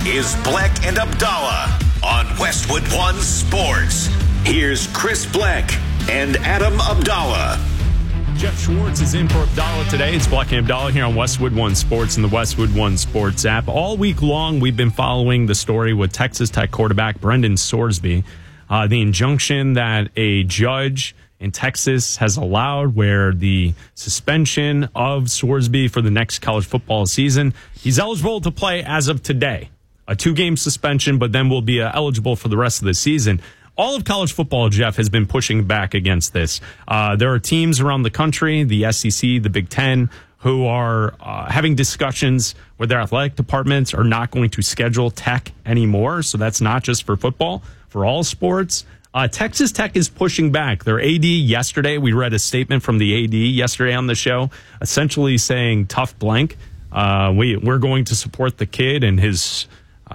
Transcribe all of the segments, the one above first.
is Bleck and Abdallah on Westwood One Sports. Here's Chris Bleck and Adam Abdallah. Jeff Schwartz is in for Abdallah today. It's Bleck and Abdallah here on Westwood One Sports and the Westwood One Sports app. All week long, we've been following the story with Texas Tech quarterback Brendan Sorsby. The injunction that a judge in Texas has allowed, where the suspension of Sorsby for the next college football season. He's eligible to play as of today. A 2-game suspension, but then will be eligible for the rest of the season. All of college football, Jeff, has been pushing back against this. There are teams around the country, the SEC, the Big Ten, who are having discussions where their athletic departments are not going to schedule Tech anymore. So that's not just for football, for all sports. Texas Tech is pushing back. Their AD yesterday, we read a statement from the AD yesterday on the show, essentially saying tough blank. We're going to support the kid and his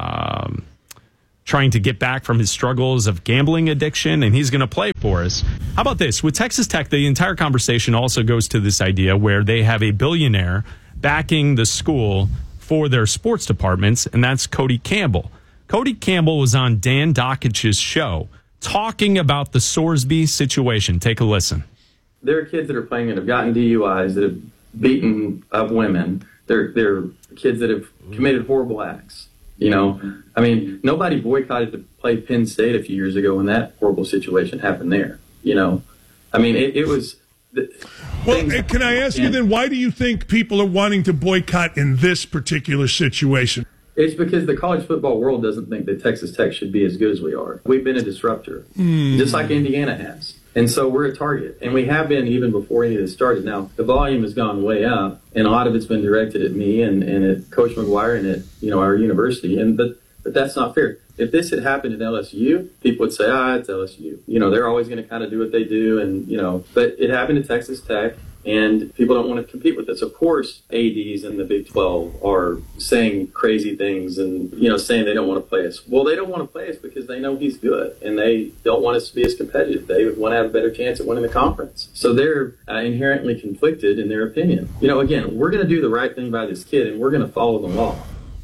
trying to get back from his struggles of gambling addiction, and he's going to play for us. How about this? With Texas Tech, the entire conversation also goes to this idea where they have a billionaire backing the school for their sports departments, and that's Cody Campbell. Cody Campbell was on Dan Dakic's show talking about the Sorsby situation. Take a listen. There are kids that are playing that have gotten DUIs, that have beaten up women. They're kids that have committed horrible acts. You know, I mean, nobody boycotted to play Penn State a few years ago when that horrible situation happened there. You know, I mean, it was. Well, can I ask you then, why do you think people are wanting to boycott in this particular situation? It's because the college football world doesn't think that Texas Tech should be as good as we are. We've been a disruptor, just like Indiana has. And so we're a target. And we have been even before any of this started. Now, the volume has gone way up, and a lot of it's been directed at me and at Coach McGuire and at our university. But that's not fair. If this had happened at LSU, people would say, it's LSU. They're always going to kind of do what they do. And, but it happened at Texas Tech. And people don't want to compete with us. Of course, ADs in the Big 12 are saying crazy things and, saying they don't want to play us. Well, they don't want to play us because they know he's good, and they don't want us to be as competitive. They want to have a better chance at winning the conference. So they're inherently conflicted in their opinion. Again, we're going to do the right thing by this kid, and we're going to follow the law.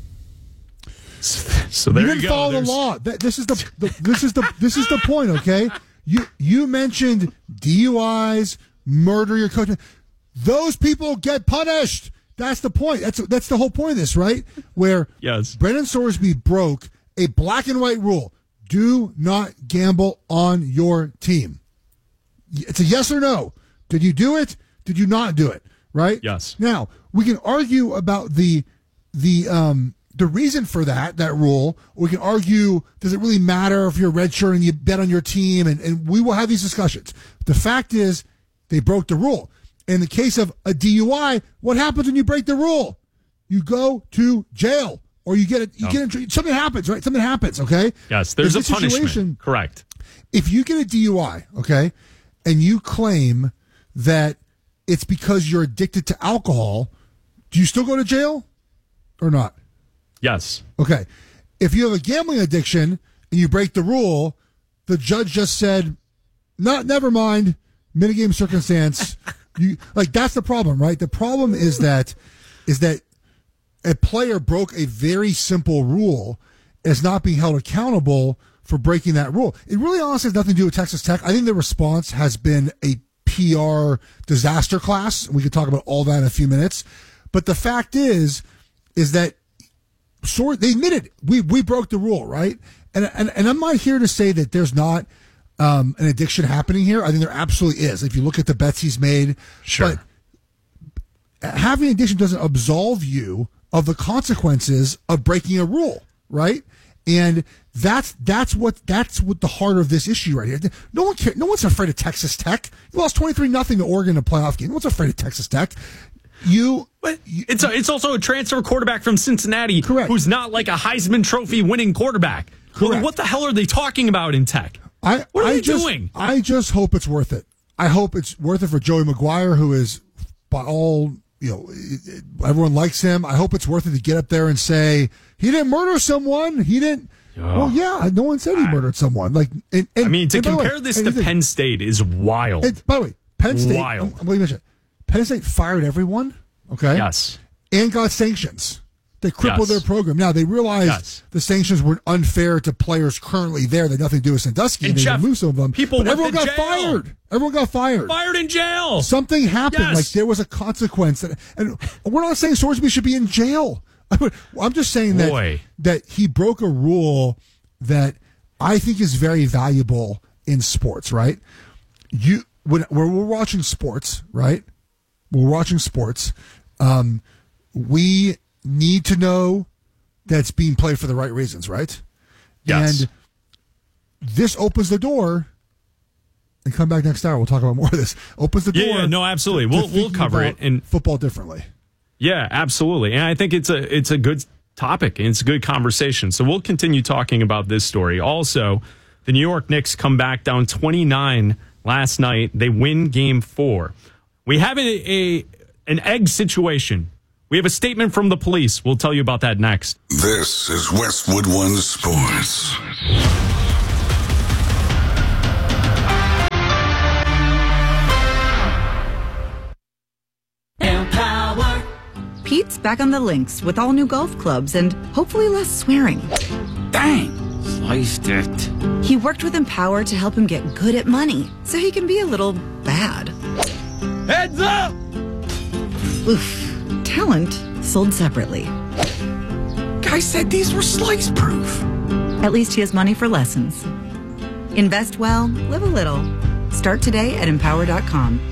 So there you go. Follow the law. This is the point, okay? You mentioned DUIs, murder your coach. Those people get punished. That's the point. That's the whole point of this, right? Where yes, Brendan Sorsby broke a black and white rule. Do not gamble on your team. It's a yes or no. Did you do it? Did you not do it? Right? Yes. Now, we can argue about the reason for that rule. We can argue, does it really matter if you're a redshirt and you bet on your team? And we will have these discussions. The fact is, they broke the rule. In the case of a DUI, what happens when you break the rule? You go to jail, or you get something happens, right? Something happens, okay? Yes, there's a punishment. Correct. If you get a DUI, okay, and you claim that it's because you're addicted to alcohol, do you still go to jail or not? Yes. Okay. If you have a gambling addiction and you break the rule, the judge just said, never mind. Minigame circumstance, that's the problem, right? The problem is that a player broke a very simple rule, is not being held accountable for breaking that rule. It really honestly has nothing to do with Texas Tech. I think the response has been a PR disaster class. We could talk about all that in a few minutes. But the fact is that they admitted we broke the rule, right? And I'm not here to say that there's not an addiction happening here. I think there absolutely is. If you look at the bets he's made, sure. But having addiction doesn't absolve you of the consequences of breaking a rule, right? And that's what the heart of this issue right here. No one cares. No one's afraid of Texas Tech. You lost 23-0 to Oregon in a playoff game. No one's afraid of Texas Tech. It's also a transfer quarterback from Cincinnati, correct, who's not like a Heisman Trophy winning quarterback. Correct. What the hell are they talking about in Tech? What are they doing? I just hope it's worth it. I hope it's worth it for Joey McGuire, who is, by all, everyone likes him. I hope it's worth it to get up there and say, he didn't murder someone. He didn't. Well, yeah, no one said he murdered someone. To compare this to Penn State is wild. By the way, Penn State, wild. Penn State fired everyone, okay? Yes. And got sanctions. They crippled Yes. their program. Now, they realized Yes. the sanctions were unfair to players currently there. They had nothing to do with Sandusky, and they Jeff, removed some of them. people But went everyone to got jail. fired. Everyone got fired. Fired in jail. Something happened. Yes. Like there was a consequence. And we're not saying Sorsby should be in jail. I'm just saying that he broke a rule that I think is very valuable in sports, right? When we're watching sports, right? We're watching sports. We need to know that it's being played for the right reasons, right? Yes. And this opens the door. And come back next hour. We'll talk about more of this. Opens the door. Yeah, no, absolutely. We'll cover it in football differently. Yeah, absolutely. And I think it's a good topic and it's a good conversation. So we'll continue talking about this story. Also, the New York Knicks come back down 29 last night. They win Game 4. We have an egg situation. We have a statement from the police. We'll tell you about that next. This is Westwood One Sports. Pete's back on the links with all new golf clubs and hopefully less swearing. Dang, sliced it. He worked with Empower to help him get good at money so he can be a little bad. Heads up! Oof. Talent sold separately. Guy said these were slice proof. At least he has money for lessons. Invest well, live a little. Start today at Empower.com.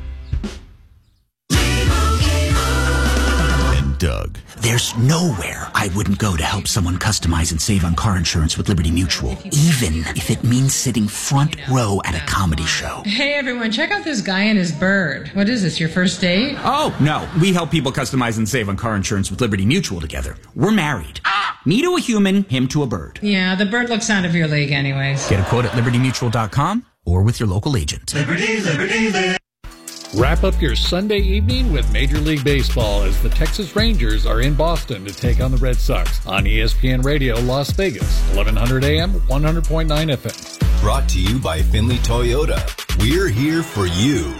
Doug. There's nowhere I wouldn't go to help someone customize and save on car insurance with Liberty Mutual, even if it means sitting front row at a comedy show. Hey everyone, check out this guy and his bird. What is this, your first date? Oh, no. We help people customize and save on car insurance with Liberty Mutual together. We're married. Me to a human, him to a bird. Yeah, the bird looks out of your league anyways. Get a quote at libertymutual.com or with your local agent. Liberty. Wrap up your Sunday evening with Major League Baseball as the Texas Rangers are in Boston to take on the Red Sox on ESPN Radio Las Vegas, 1100 AM, 100.9 FM. Brought to you by Finley Toyota. We're here for you.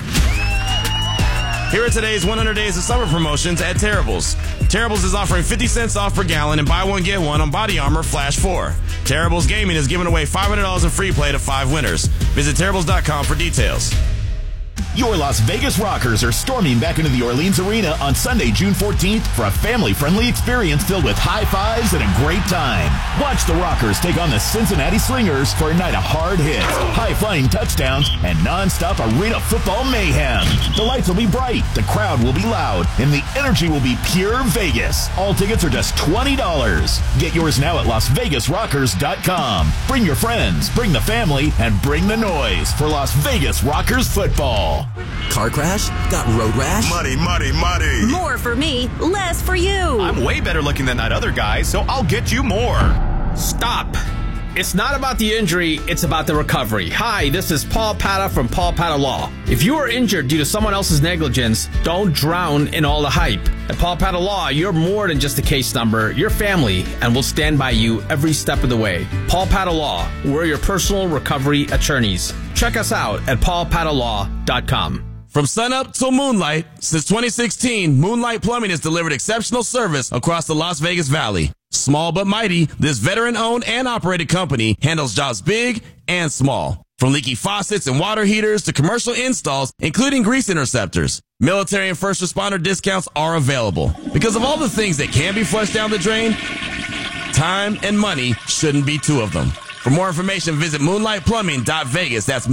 Here are today's 100 Days of Summer promotions at Terrible's. Terrible's is offering 50 cents off per gallon and buy one, get one on Body Armor Flash 4. Terrible's Gaming is giving away $500 in free play to 5 winners. Visit Terrible's.com for details. Your Las Vegas Rockers are storming back into the Orleans Arena on Sunday, June 14th for a family-friendly experience filled with high fives and a great time. Watch the Rockers take on the Cincinnati Slingers for a night of hard hits, high-flying touchdowns, and non-stop arena football mayhem. The lights will be bright, the crowd will be loud, and the energy will be pure Vegas. All tickets are just $20. Get yours now at LasVegasRockers.com. Bring your friends, bring the family, and bring the noise for Las Vegas Rockers football. Car crash? Got road rash? Muddy. More for me, less for you. I'm way better looking than that other guy, so I'll get you more. Stop. It's not about the injury, it's about the recovery. Hi, this is Paul Pata from Paul Pata Law. If you are injured due to someone else's negligence, don't drown in all the hype. At Paul Pata Law, you're more than just a case number. You're family, and we'll stand by you every step of the way. Paul Pata Law, we're your personal recovery attorneys. Check us out at paulpatalaw.com. From sunup till moonlight, since 2016, Moonlight Plumbing has delivered exceptional service across the Las Vegas Valley. Small but mighty, this veteran-owned and operated company handles jobs big and small. From leaky faucets and water heaters to commercial installs, including grease interceptors. Military and first responder discounts are available. Because of all the things that can be flushed down the drain, time and money shouldn't be two of them. For more information, visit moonlightplumbing.vegas. That's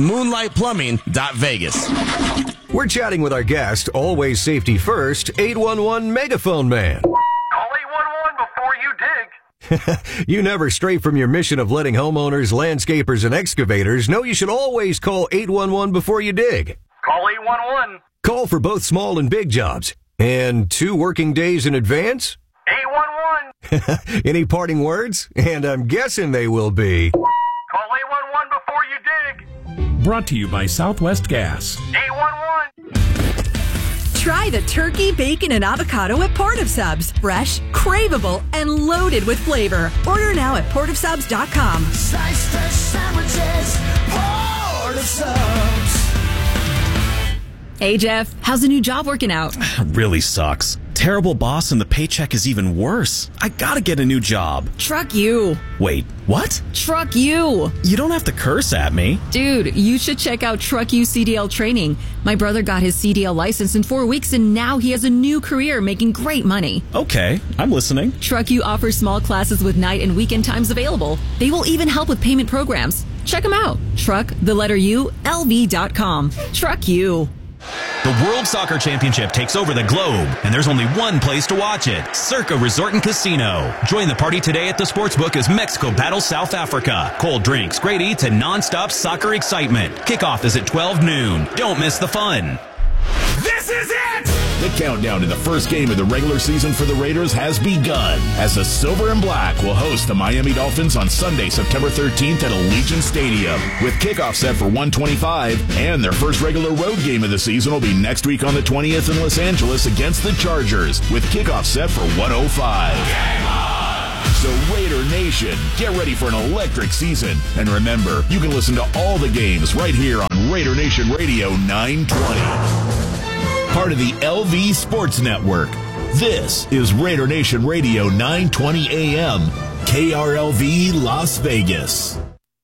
moonlightplumbing.vegas. We're chatting with our guest, always safety first, 811 Megaphone Man. Call 811 before you dig. You never stray from your mission of letting homeowners, landscapers, and excavators know you should always call 811 before you dig. Call 811. Call for both small and big jobs. And 2 working days in advance? 811. Any parting words? And I'm guessing they will be... Call 811 before you dig. Brought to you by Southwest Gas. 811. Try the turkey, bacon, and avocado at Port of Subs. Fresh, craveable, and loaded with flavor. Order now at portofsubs.com. Sliced fresh sandwiches, Port of Subs. Hey, Jeff. How's the new job working out? Really sucks. Terrible boss and the paycheck is even worse. I gotta get a new job. Truck you. Wait, what? Truck you. You don't have to curse at me. Dude, you should check out Truck You CDL training. My brother got his CDL license in 4 weeks and now he has a new career making great money. Okay, I'm listening. Truck You offers small classes with night and weekend times available. They will even help with payment programs. Check them out. LV.com. Truck You. The World Soccer Championship takes over the globe, and there's only one place to watch it, Circa Resort and Casino. Join the party today at the Sportsbook as Mexico battles South Africa. Cold drinks, great eats, and non-stop soccer excitement. Kickoff is at 12 noon. Don't miss the fun. This is it! The countdown to the first game of the regular season for the Raiders has begun as the Silver and Black will host the Miami Dolphins on Sunday, September 13th at Allegiant Stadium. With kickoff set for 1:25, and their first regular road game of the season will be next week on the 20th in Los Angeles against the Chargers, with kickoff set for 1:05. So Raider Nation, get ready for an electric season. And remember, you can listen to all the games right here on Raider Nation Radio 920. Part of the LV Sports Network. This is Raider Nation Radio 920 AM, KRLV Las Vegas.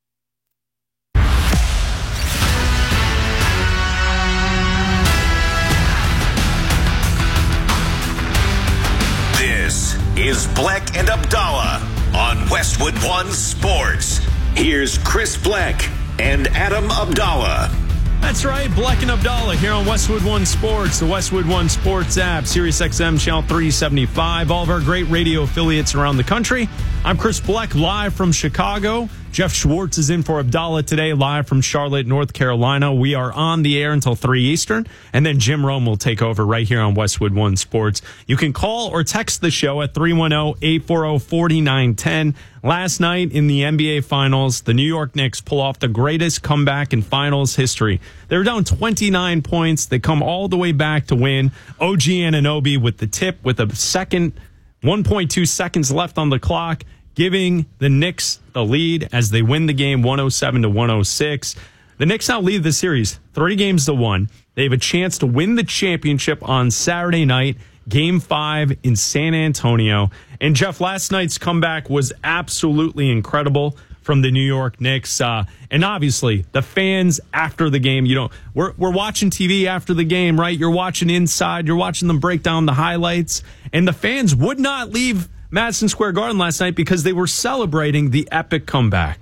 This is Black and Abdallah on Westwood One Sports. Here's Chris Black and Adam Abdallah. That's right, Black and Abdallah here on Westwood One Sports, the Westwood One Sports app, Sirius XM Channel 375, all of our great radio affiliates around the country. I'm Chris Black, live from Chicago. Jeff Schwartz is in for Abdallah today, live from Charlotte, North Carolina. We are on the air until 3 Eastern, and then Jim Rome will take over right here on Westwood One Sports. You can call or text the show at 310-840-4910. Last night in the NBA Finals, the New York Knicks pull off the greatest comeback in Finals history. They were down 29 points. They come all the way back to win. OG Anunoby with the tip with a second, 1.2 seconds left on the clock, giving the Knicks the lead as they win the game 107-106. The Knicks now lead the series 3-1. They have a chance to win the championship on Saturday night, Game 5 in San Antonio. And Jeff, last night's comeback was absolutely incredible from the New York Knicks. And obviously, the fans after the game, we're watching TV after the game, right? You're watching inside. You're watching them break down the highlights. And the fans would not leave Madison Square Garden last night because they were celebrating the epic comeback.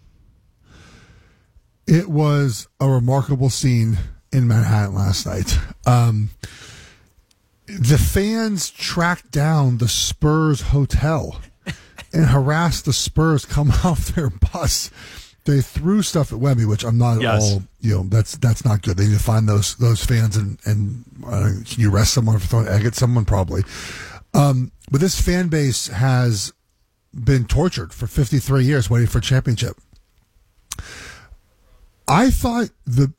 It was a remarkable scene in Manhattan last night. The fans tracked down the Spurs hotel and harassed the Spurs coming off their bus. They threw stuff at Wemby, which I'm not at all, that's not good. They need to find those fans and can you arrest someone for throwing egg at someone? Probably. But this fan base has been tortured for 53 years waiting for a championship. I thought the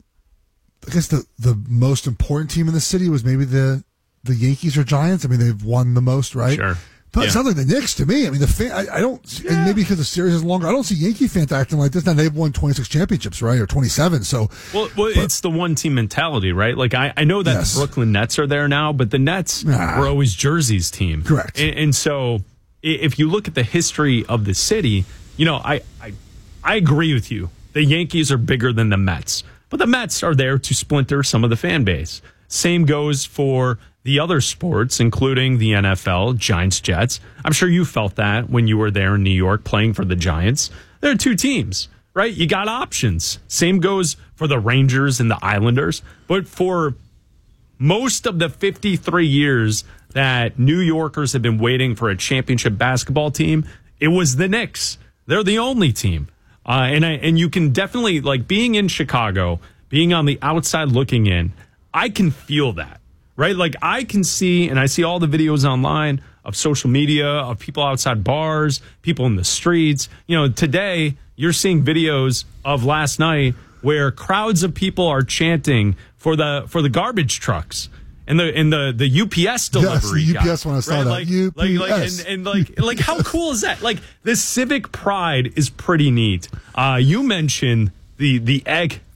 most important team in the city was maybe the Yankees or Giants. I mean, they've won the most, right? Sure. But it sounds like the Knicks to me. I mean, the fan, I don't, and maybe because the series is longer, I don't see Yankee fans acting like this. Now, they've won 26 championships, right? Or 27. So, it's the one team mentality, right? Like, I know that the Brooklyn Nets are there now, but the Nets were always Jersey's team. Correct. And so, if you look at the history of the city, I agree with you. The Yankees are bigger than the Mets, but the Mets are there to splinter some of the fan base. Same goes for the other sports, including the NFL, Giants, Jets. I'm sure you felt that when you were there in New York playing for the Giants. There are two teams, right? You got options. Same goes for the Rangers and the Islanders. But for most of the 53 years that New Yorkers have been waiting for a championship basketball team, it was the Knicks. They're the only team. And you can definitely, like, being in Chicago, being on the outside looking in, I can feel that, right? Like, I can see, and I see all the videos online of social media, of people outside bars, people in the streets. Today, you're seeing videos of last night where crowds of people are chanting for the garbage trucks and the UPS delivery. Yes, the UPS one, I saw that. Like how cool is that? Like, this civic pride is pretty neat. You mentioned the egg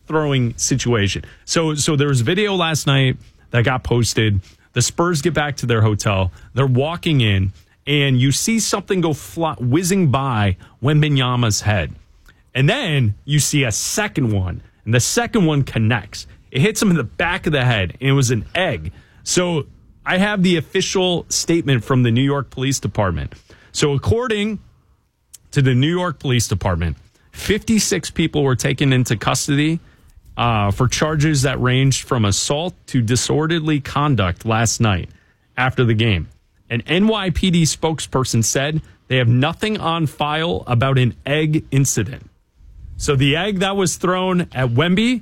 throwing situation. So there was video last night that got posted. The Spurs get back to their hotel. They're walking in, and you see something go whizzing by Wembanyama's head. And then you see a second one, and the second one connects. It hits him in the back of the head, and it was an egg. So I have the official statement from the New York Police Department. So according to the New York Police Department, 56 people were taken into custody for charges that ranged from assault to disorderly conduct last night after the game. An NYPD spokesperson said they have nothing on file about an egg incident. So the egg that was thrown at Wemby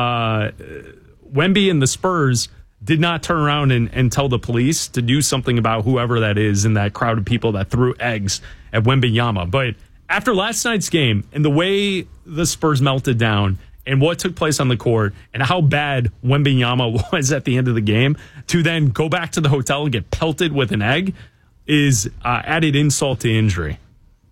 and the Spurs did not turn around and tell the police to do something about whoever that is in that crowd of people that threw eggs at Wembanyama. But after last night's game and the way the Spurs melted down and what took place on the court and how bad Wembanyama was at the end of the game, to then go back to the hotel and get pelted with an egg is added insult to injury.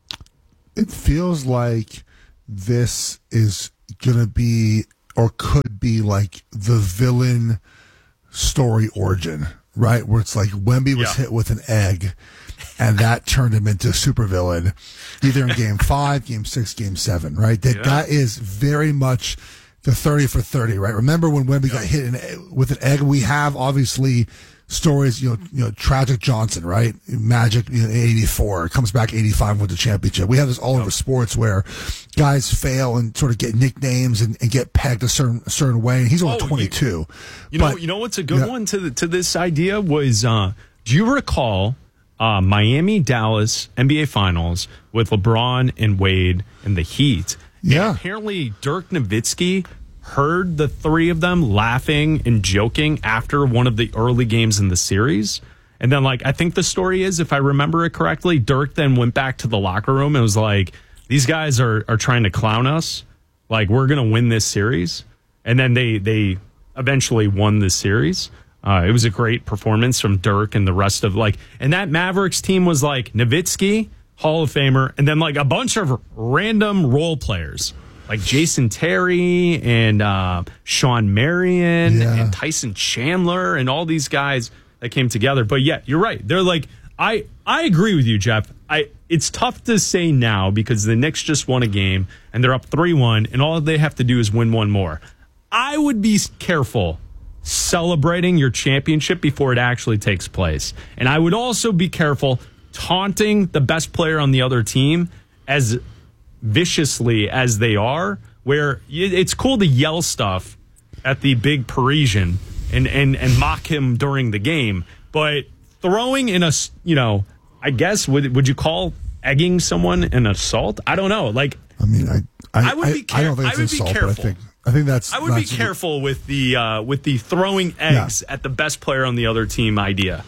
It feels like this is going to be or could be like the villain story origin, right? Where it's like Wemby was hit with an egg and that turned him into a supervillain either in game 5, game 6, game 7, right? That is very much the 30 for 30, right? Remember when Wemby got hit with an egg? We have obviously stories, you know, Tragic Johnson, right? Magic, 84, comes back 85 with the championship. We have this all over sports where guys fail and sort of get nicknames and get pegged a certain way. And he's only 22. You know what's a good one to this idea was, do you recall Miami Dallas NBA Finals with LeBron and Wade and the Heat? Yeah. And apparently Dirk Nowitzki heard the three of them laughing and joking after one of the early games in the series. And then, I think the story is, if I remember it correctly, Dirk then went back to the locker room and was like, these guys are trying to clown us. Like, we're going to win this series. And then they eventually won this series. It was a great performance from Dirk and the rest of, and that Mavericks team was Nowitzki, Hall of Famer, and then a bunch of random role players. Like Jason Terry and Sean Marion and Tyson Chandler and all these guys that came together. But yeah, you're right. They're I agree with you, Jeff. It's tough to say now because the Knicks just won a game and they're up 3-1 and all they have to do is win one more. I would be careful celebrating your championship before it actually takes place. And I would also be careful taunting the best player on the other team as viciously as they are, where it's cool to yell stuff at the big Parisian and mock him during the game, but throwing in I guess would you call egging someone an assault? I don't know. I would be careful. I don't think it's assault, but I think that's. I would be careful with the throwing eggs at the best player on the other team idea.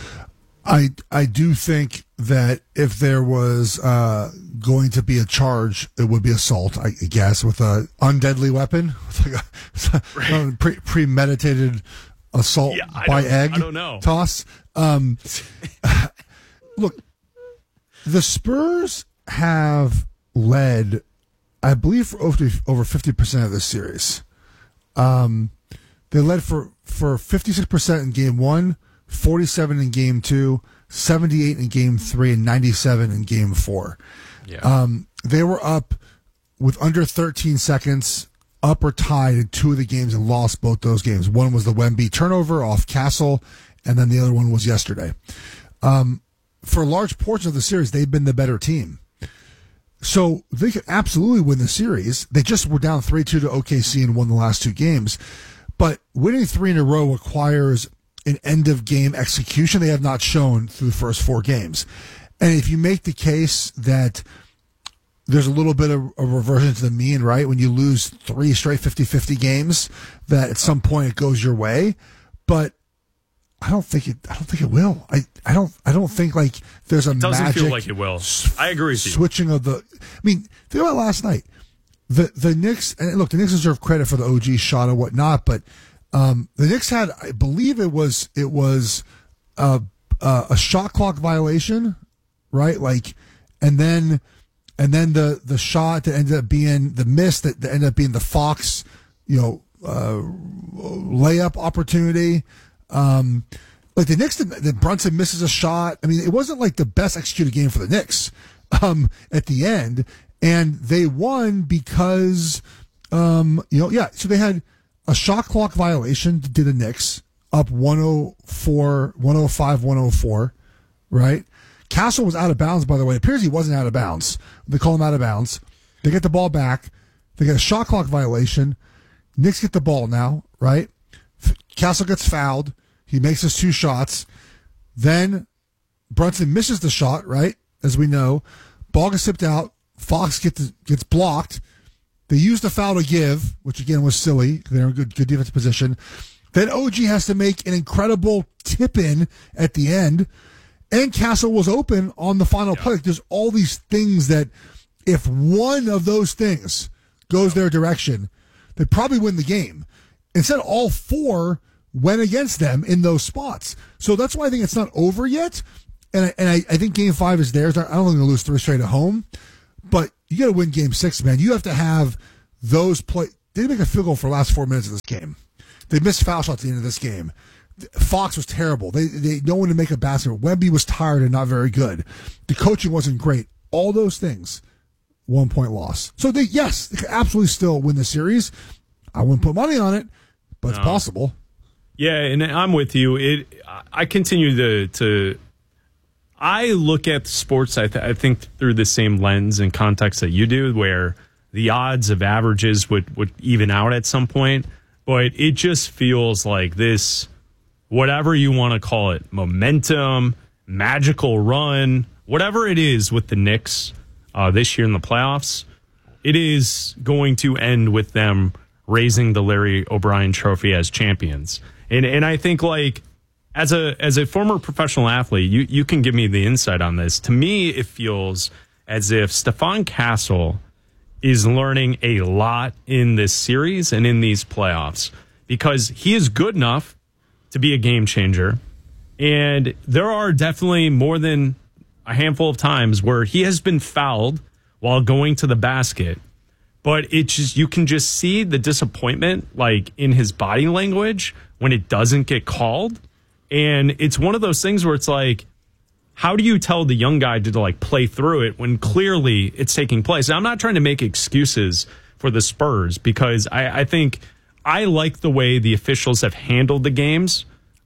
I do think that if there was going to be a charge, it would be assault, I guess, with a undeadly weapon, premeditated assault by egg I don't know. Toss. Look, the Spurs have led, I believe, for over 50% of this series. They led for 56% in game 1. 47 in game 2, 78 in game 3, and 97 in game 4. Yeah. They were up with under 13 seconds, up or tied in 2 of the games and lost both those games. One was the Wemby turnover off Castle, and then the other one was yesterday. For a large portion of the series, they've been the better team. So they could absolutely win the series. They just were down 3-2 to OKC and won the last 2 games. But winning 3 in a row requires an end-of-game execution they have not shown through the first 4 games. And if you make the case that there's a little bit of a reversion to the mean, right? When you lose 3 straight 50-50 games, that at some point it goes your way. But I don't think it will. I don't think there's a magic. It doesn't feel like it will. I agree with you. Switching of the. I mean, think about last night. The Knicks, and look, the Knicks deserve credit for the OG shot or whatnot, but the Knicks had, I believe it was a shot clock violation, right? And then the shot that ended up being the miss that ended up being the Fox layup opportunity. Like the Knicks, the Brunson misses a shot. I mean, it wasn't like the best executed game for the Knicks at the end. And they won because, so they had a shot clock violation to the Knicks, up 105-104, right? Castle was out of bounds, by the way. It appears he wasn't out of bounds. They call him out of bounds. They get the ball back. They get a shot clock violation. Knicks get the ball now, right? Castle gets fouled. He makes his 2 shots. Then Brunson misses the shot, right? As we know. Ball gets tipped out. Fox gets blocked. They use the foul to give, which again was silly. They're in good defensive position. Then OG has to make an incredible tip-in at the end. And Castle was open on the final play. There's all these things that if one of those things goes their direction, they'd probably win the game. Instead, all 4 went against them in those spots. So that's why I think it's not over yet. And I think Game 5 is theirs. I don't think they're going to lose 3 straight at home. But you got to win Game 6, man. You have to have those play. They didn't make a field goal for the last 4 minutes of this game. They missed foul shots at the end of this game. Fox was terrible. They no one to make a basket. Wemby was tired and not very good. The coaching wasn't great. All those things, 1-point loss. So they could absolutely still win the series. I wouldn't put money on it, but it's possible. Yeah, and I'm with you. I continue to I look at sports, I think, through the same lens and context that you do, where the odds of averages would even out at some point. But it just feels like this, whatever you want to call it, momentum, magical run, whatever it is with the Knicks this year in the playoffs, it is going to end with them raising the Larry O'Brien Trophy as champions. And I think, like, as a former professional athlete, you can give me the insight on this. To me, it feels as if Stephon Castle is learning a lot in this series and in these playoffs because he is good enough to be a game changer. And there are definitely more than a handful of times where he has been fouled while going to the basket. But you can just see the disappointment, like, in his body language when it doesn't get called. And it's one of those things where it's like, how do you tell the young guy to like play through it when clearly it's taking place? And I'm not trying to make excuses for the Spurs because I think I like the way the officials have handled the games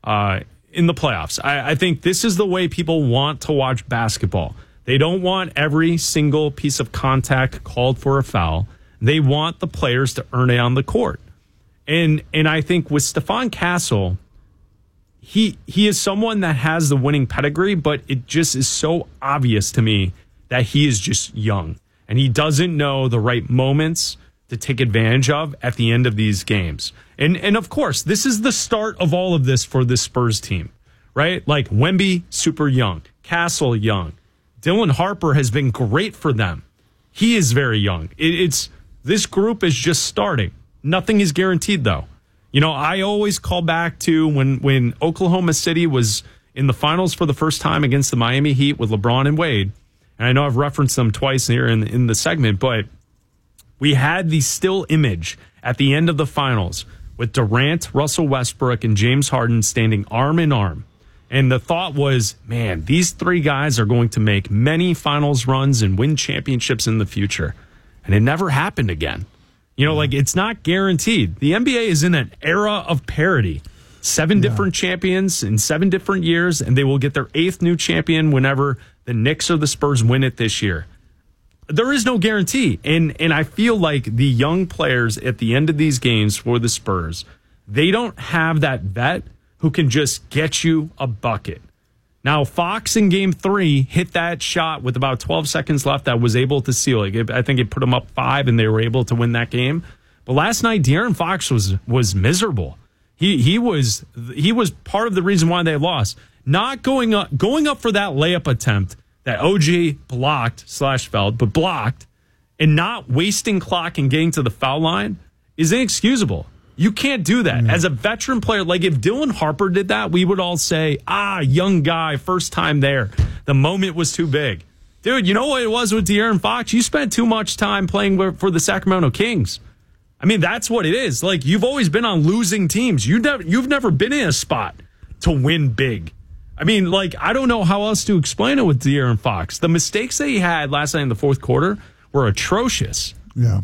in the playoffs. I think this is the way people want to watch basketball. They don't want every single piece of contact called for a foul. They want the players to earn it on the court. And I think with Stephon Castle, he is someone that has the winning pedigree, but it just is so obvious to me that he is just young and he doesn't know the right moments to take advantage of at the end of these games. And of course, this is the start of all of this for this Spurs team, right? Like Wemby, super young, Castle young. Dylan Harper has been great for them. He is very young. This group is just starting. Nothing is guaranteed though. You know, I always call back to when Oklahoma City was in the finals for the first time against the Miami Heat with LeBron and Wade. And I know I've referenced them twice here in the segment, but we had the still image at the end of the finals with Durant, Russell Westbrook, and James Harden standing arm in arm. And the thought was, man, these 3 guys are going to make many finals runs and win championships in the future. And it never happened again. You know, like, it's not guaranteed. The NBA is in an era of parity. 7 different champions in 7 different years, and they will get their 8th new champion whenever the Knicks or the Spurs win it this year. There is no guarantee. And I feel like the young players at the end of these games for the Spurs, they don't have that vet who can just get you a bucket. Now, Fox in Game 3 hit that shot with about 12 seconds left that was able to seal it. I think it put them up 5, and they were able to win that game. But last night, De'Aaron Fox was miserable. He was part of the reason why they lost. Not going up for that layup attempt that OG blocked/fouled, but blocked, and not wasting clock and getting to the foul line is inexcusable. You can't do that. As a veteran player, like if Dylan Harper did that, we would all say, young guy, first time there. The moment was too big. Dude, you know what it was with De'Aaron Fox? You spent too much time playing for the Sacramento Kings. I mean, that's what it is. Like, you've always been on losing teams. You've never been in a spot to win big. I mean, like, I don't know how else to explain it with De'Aaron Fox. The mistakes that he had last night in the fourth quarter were atrocious. Yeah.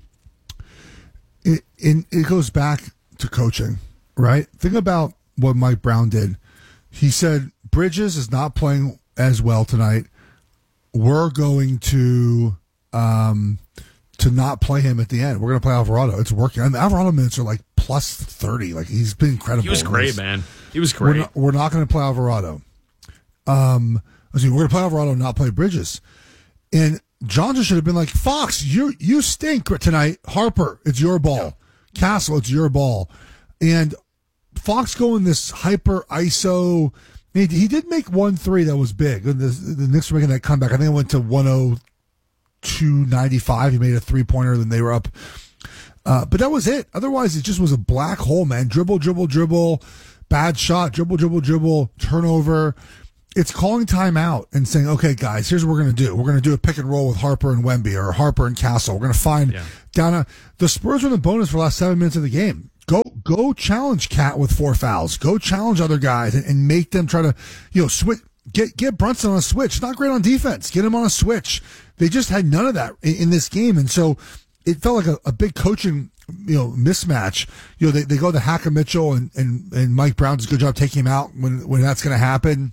It goes back to coaching, right? Think about what Mike Brown did. He said, Bridges is not playing as well tonight. We're going to not play him at the end. We're going to play Alvarado. It's working. And the Alvarado minutes are like plus 30. Like, he's been incredible. He was great, man. He was great. We're not going to play Alvarado. We're going to play Alvarado and not play Bridges. And Johnson should have been like, Fox, you stink tonight. Harper, it's your ball. Yeah. Castle, it's your ball. And Fox going this hyper ISO. He did make 1-3 that was big. The Knicks were making that comeback. I think it went to 102.95. He made a 3-pointer, then they were up. But that was it. Otherwise, it just was a black hole, man. Dribble, bad shot, dribble, turnover. It's calling timeout and saying, okay, guys, here's what we're going to do. We're going to do a pick and roll with Harper and Wemby or Harper and Castle. We're going to find the Spurs were in the bonus for the last 7 minutes of the game. Go challenge Cat with 4 fouls. Go challenge other guys and make them try to, switch. Get Brunson on a switch. Not great on defense. Get him on a switch. They just had none of that in this game. And so it felt like a big coaching, mismatch. They go to Hacker Mitchell and Mike Brown does a good job taking him out when that's going to happen.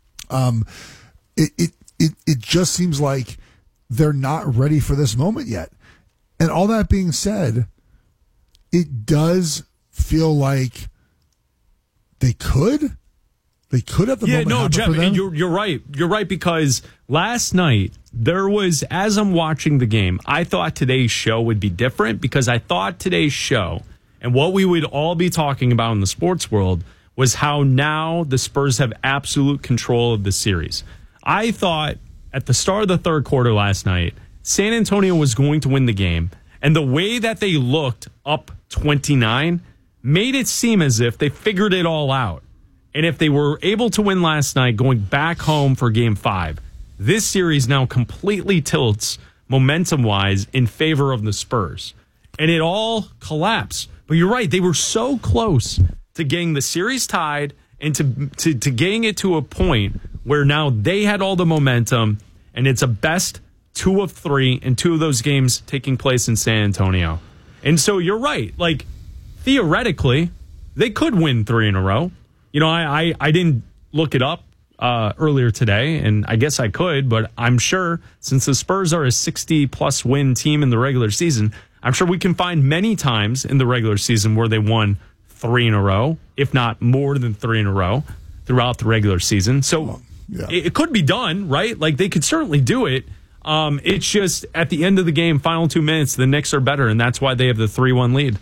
It just seems like they're not ready for this moment yet. And all that being said, it does feel like they could have the moment happen Jeff, for them. You're right. You're right, because last night there was, as I'm watching the game, I thought today's show would be different, because I thought today's show and what we would all be talking about in the sports world was how now the Spurs have absolute control of the series. I thought at the start of the third quarter last night, San Antonio was going to win the game, and the way that they looked up 29 made it seem as if they figured it all out. And if they were able to win last night, going back home for Game 5, this series now completely tilts momentum-wise in favor of the Spurs. And it all collapsed. But you're right, they were so close to getting the series tied and to getting it to a point where now they had all the momentum, and it's a best 2 of 3, and 2 of those games taking place in San Antonio. And so you're right. Like, theoretically, they could win 3 in a row. I didn't look it up earlier today, and I guess I could, but I'm sure since the Spurs are a 60-plus win team in the regular season, I'm sure we can find many times in the regular season where they won 3 in a row, if not more than 3 in a row throughout the regular season. So it could be done, right? Like, they could certainly do it. It's just at the end of the game, final 2 minutes, the Knicks are better, and that's why they have the 3-1 lead.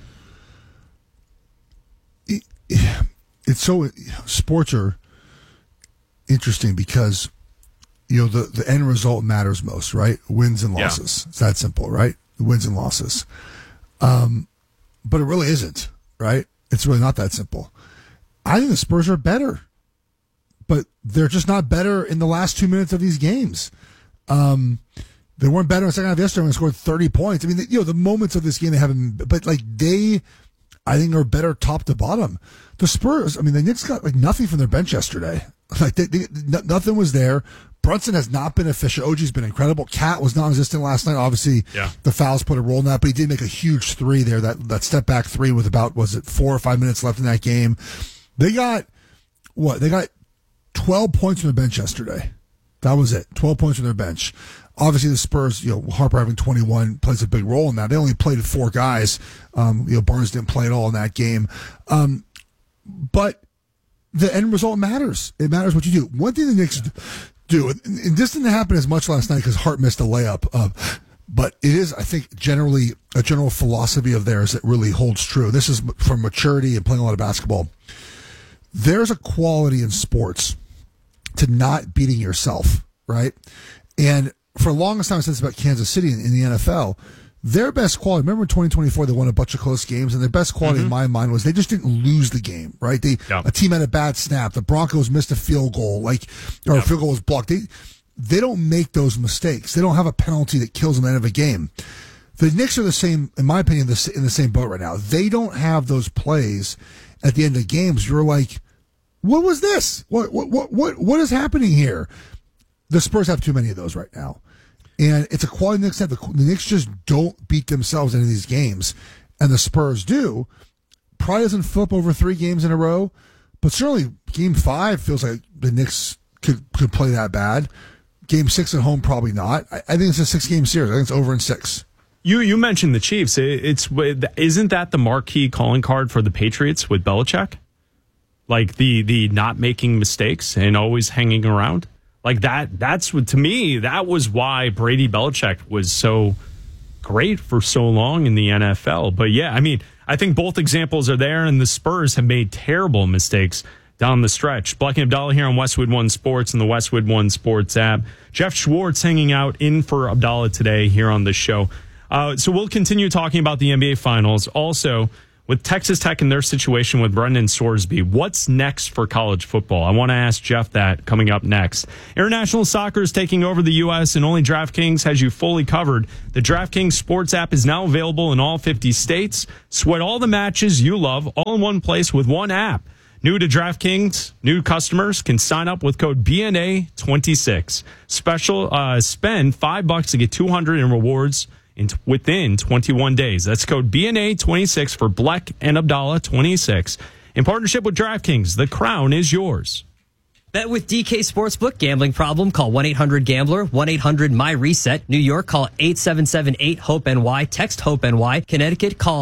It's so sports are interesting because the end result matters most, right? Wins and losses. It's that simple, right? Wins and losses. But it really isn't, right? It's really not that simple. I think the Spurs are better, but they're just not better in the last 2 minutes of these games. They weren't better in the second half yesterday when they scored 30 points. I mean, the moments of this game they haven't, but like I think are better top to bottom. The Spurs, I mean, the Knicks got like nothing from their bench yesterday. Like nothing was there. Brunson has not been efficient. OG's been incredible. Cat was non-existent last night. Obviously, the fouls put a role in that, but he did make a huge 3 there. That step back 3 with about 4 or 5 minutes left in that game. They got what? They got 12 points from the bench yesterday. That was it. 12 points from their bench. Obviously, the Spurs, Harper having 21 plays a big role in that. They only played 4 guys. Barnes didn't play at all in that game. But the end result matters. It matters what you do. One thing the Knicks do, and this didn't happen as much last night because Hart missed a layup, but it is, I think, generally a general philosophy of theirs that really holds true. This is from maturity and playing a lot of basketball. There's a quality in sports to not beating yourself, right? And for the longest time, I said this about Kansas City in the NFL, their best quality, remember in 2024, they won a bunch of close games, and their best quality in my mind was they just didn't lose the game, right? A team had a bad snap. The Broncos missed a field goal, or a field goal was blocked. They don't make those mistakes. They don't have a penalty that kills them at the end of a game. The Knicks are the same, in my opinion, in the same boat right now. They don't have those plays at the end of games. You're like, what was this? What is happening here? The Spurs have too many of those right now. And it's a quality Knicks that the Knicks just don't beat themselves in these games. And the Spurs do. Probably doesn't flip over 3 games in a row. But certainly Game 5 feels like the Knicks could play that bad. Game 6 at home, probably not. I think it's a 6-game series. I think it's over in 6. You mentioned the Chiefs. Isn't that the marquee calling card for the Patriots with Belichick? Like the not making mistakes and always hanging around? Like that's what, to me, that was why Brady Belichick was so great for so long in the NFL. But yeah, I mean, I think both examples are there, and the Spurs have made terrible mistakes down the stretch. Black and Abdallah here on Westwood One Sports and the Westwood One Sports app. Jeff Schwartz hanging out in for Abdallah today here on the show. So we'll continue talking about the NBA Finals. Also, with Texas Tech and their situation with Brendan Sorsby, what's next for college football? I want to ask Jeff that coming up next. International soccer is taking over the U.S., and only DraftKings has you fully covered. The DraftKings Sports app is now available in all 50 states. Sweat all the matches you love all in one place with one app. New to DraftKings, new customers can sign up with code BNA26. Special spend $5 to get $200 in rewards within 21 days. That's code BNA26 for Bleck and Abdallah 26. In partnership with DraftKings, the crown is yours. Bet with DK Sportsbook. Gambling problem? Call 1-800-GAMBLER. 1-800-MY-RESET. New York, call 877-8-HOPE-NY. Text HOPE-NY. Connecticut, call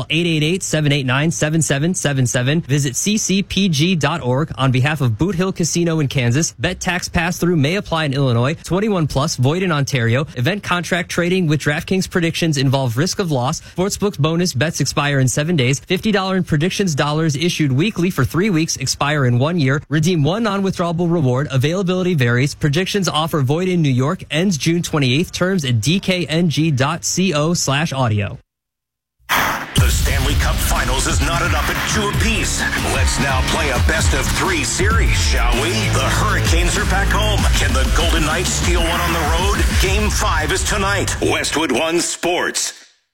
888-789-7777. Visit ccpg.org. On behalf of Boot Hill Casino in Kansas, bet tax pass-through may apply in Illinois. 21 plus, void in Ontario. Event contract trading with DraftKings predictions involve risk of loss. Sportsbook's bonus bets expire in 7 days. $50 in predictions dollars issued weekly for 3 weeks, expire in 1 year. Redeem one non-withdrawable reward. Availability varies. Predictions offer void in New York. Ends June 28th. Terms at dkng.co/audio. The Stanley Cup Finals is knotted up at 2 apiece. Let's now play a best-of-3 series, shall we? The Hurricanes are back home. Can the Golden Knights steal one on the road? Game 5 is tonight. Westwood One Sports.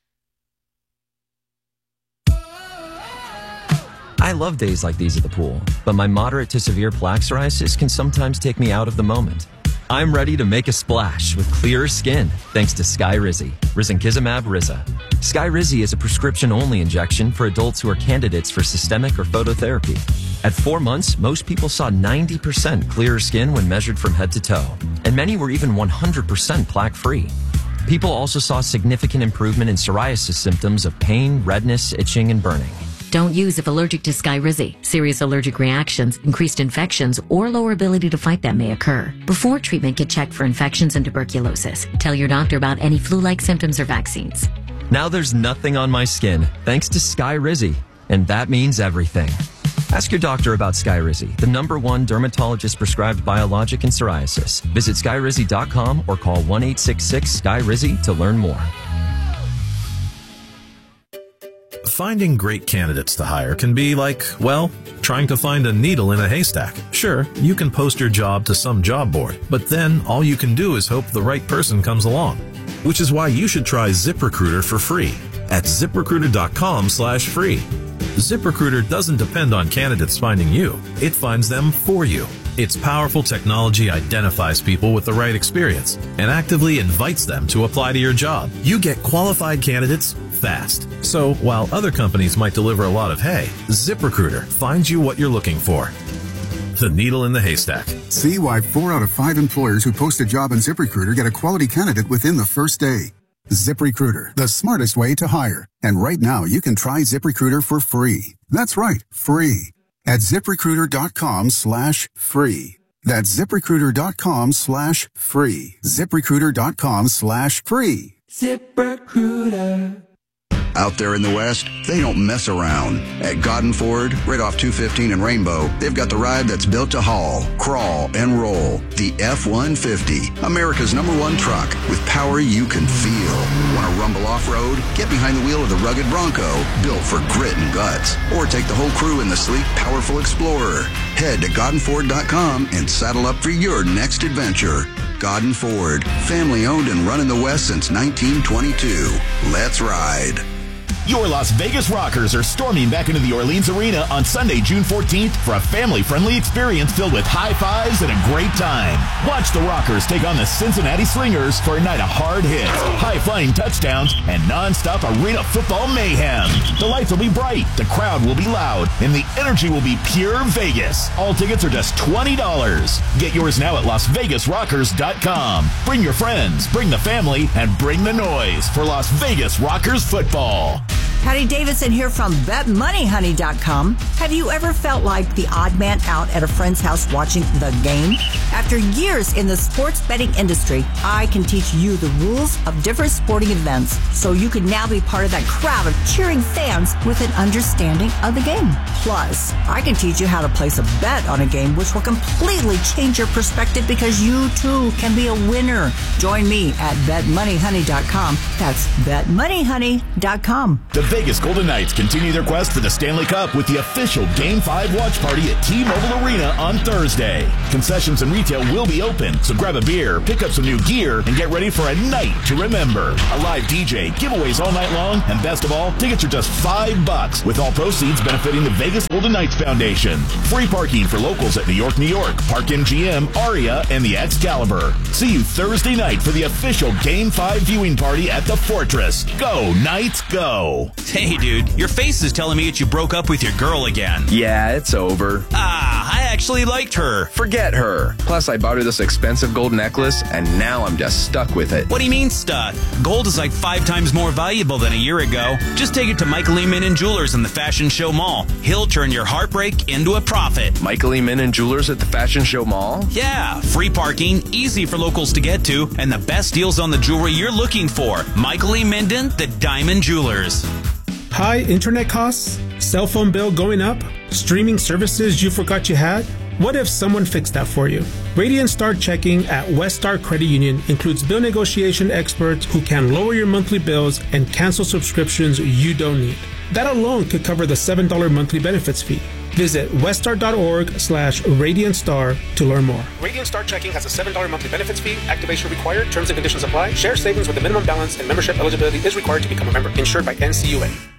I love days like these at the pool, but my moderate to severe plaque psoriasis can sometimes take me out of the moment. I'm ready to make a splash with clearer skin thanks to Skyrizi, risankizumab Riza. Skyrizi is a prescription-only injection for adults who are candidates for systemic or phototherapy. At 4 months, most people saw 90% clearer skin when measured from head to toe, and many were even 100% plaque-free. People also saw significant improvement in psoriasis symptoms of pain, redness, itching, and burning. Don't use if allergic to Skyrizi. Serious allergic reactions, increased infections, or lower ability to fight them may occur. Before treatment, get checked for infections and tuberculosis. Tell your doctor about any flu-like symptoms or vaccines. Now there's nothing on my skin thanks to Skyrizi, and that means everything. Ask your doctor about Skyrizi, the #1 dermatologist-prescribed biologic in psoriasis. Visit Skyrizi.com or call 1-866-SKYRIZI to learn more. Finding great candidates to hire can be like, well, trying to find a needle in a haystack. Sure, you can post your job to some job board, but then all you can do is hope the right person comes along. Which is why you should try ZipRecruiter for free at ZipRecruiter.com/free. ZipRecruiter doesn't depend on candidates finding you. It finds them for you. Its powerful technology identifies people with the right experience and actively invites them to apply to your job. You get qualified candidates fast. So while other companies might deliver a lot of hay, ZipRecruiter finds you what you're looking for. The needle in the haystack. See why 4 out of 5 employers who post a job on ZipRecruiter get a quality candidate within the first day. ZipRecruiter, the smartest way to hire. And right now, you can try ZipRecruiter for free. That's right, free. At ZipRecruiter.com/free. That's ZipRecruiter.com/free. ZipRecruiter.com/free. ZipRecruiter. Out there in the West, they don't mess around. At Godden Ford, right off 215 and Rainbow, they've got the ride that's built to haul, crawl, and roll. The F-150, America's #1 truck with power you can feel. Want to rumble off-road? Get behind the wheel of the rugged Bronco, built for grit and guts. Or take the whole crew in the sleek, powerful Explorer. Head to GoddenFord.com and saddle up for your next adventure. Godden Ford, family owned and run in the West since 1922. Let's ride. Your Las Vegas Rockers are storming back into the Orleans Arena on Sunday, June 14th for a family-friendly experience filled with high fives and a great time. Watch the Rockers take on the Cincinnati Slingers for a night of hard hits, high-flying touchdowns, and non-stop arena football mayhem. The lights will be bright, the crowd will be loud, and the energy will be pure Vegas. All tickets are just $20. Get yours now at LasVegasRockers.com. Bring your friends, bring the family, and bring the noise for Las Vegas Rockers football. Patty Davidson here from BetMoneyHoney.com. Have you ever felt like the odd man out at a friend's house watching the game? After years in the sports betting industry, I can teach you the rules of different sporting events so you can now be part of that crowd of cheering fans with an understanding of the game. Plus, I can teach you how to place a bet on a game which will completely change your perspective because you too can be a winner. Join me at BetMoneyHoney.com. That's BetMoneyHoney.com. The Vegas Golden Knights continue their quest for the Stanley Cup with the official Game 5 watch party at T-Mobile Arena on Thursday. Concessions and retail will be open, so grab a beer, pick up some new gear, and get ready for a night to remember. A live DJ, giveaways all night long, and best of all, tickets are just $5, with all proceeds benefiting the Vegas Golden Knights Foundation. Free parking for locals at New York, Park MGM, Aria, and the Excalibur. See you Thursday night for the official Game 5 viewing party at the Fortress. Go, Knights, go! Hey, dude, your face is telling me that you broke up with your girl again. Yeah, it's over. I actually liked her. Forget her. Plus, I bought her this expensive gold necklace, and now I'm just stuck with it. What do you mean stuck? Gold is like 5 times more valuable than a year ago. Just take it to Michael E. Minnan Jewelers in the Fashion Show Mall. He'll turn your heartbreak into a profit. Michael E. Minnan Jewelers at the Fashion Show Mall? Yeah, free parking, easy for locals to get to, and the best deals on the jewelry you're looking for. Michael E. Minden, the Diamond Jewelers. High internet costs? Cell phone bill going up? Streaming services you forgot you had? What if someone fixed that for you? Radiant Star Checking at West Star Credit Union includes bill negotiation experts who can lower your monthly bills and cancel subscriptions you don't need. That alone could cover the $7 monthly benefits fee. Visit weststar.org/RadiantStar to learn more. Radiant Star Checking has a $7 monthly benefits fee. Activation required. Terms and conditions apply. Share savings with a minimum balance and membership eligibility is required to become a member. Insured by NCUA.